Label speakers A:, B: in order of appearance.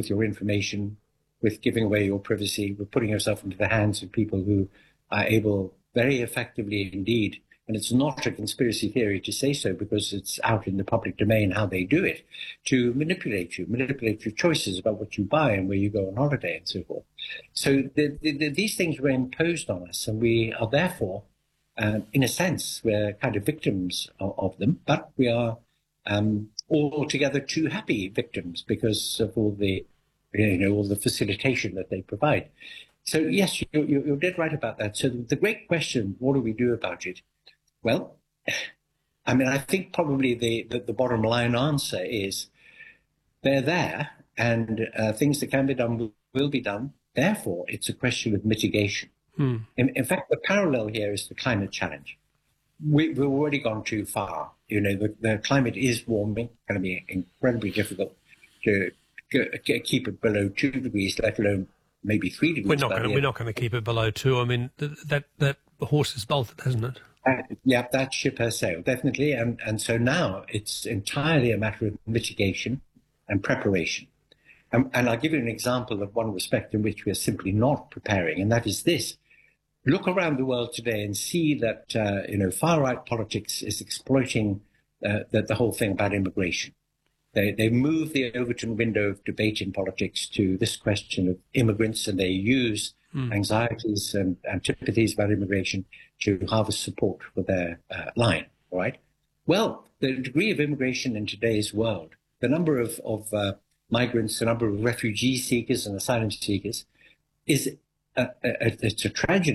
A: with your information, with giving away your privacy, with putting yourself into the hands of people who are able very effectively indeed, and it's not a conspiracy theory to say so because it's out in the public domain how they do it, to manipulate your choices about what you buy and where you go on holiday and so forth. So these things were imposed on us, and we are therefore, in a sense, we're kind of victims of them, but we are altogether too happy victims because of all the facilitation that they provide. So yes, you're dead right about that. So the great question, what do we do about it? Well, I mean, I think probably the bottom line answer is they're there, and things that can be done will be done. Therefore, it's a question of mitigation. In fact, the parallel here is the climate challenge. We've already gone too far. The climate is warming. It's going to be incredibly difficult to keep it below 2 degrees, let alone maybe 3 degrees.
B: We're not going to keep it below 2. I mean, that horse has bolted, hasn't it?
A: Yeah, that ship has sailed, definitely. And so now it's entirely a matter of mitigation and preparation. And I'll give you an example of one respect in which we are simply not preparing, and that is this. Look around the world today and see that, far-right politics is exploiting the whole thing about immigration. They move the Overton window of debate in politics to this question of immigrants, and they use anxieties and antipathies about immigration to harvest support for their line, all right? Well, the degree of immigration in today's world, the number of migrants, the number of refugee seekers and asylum seekers, it's a tragedy.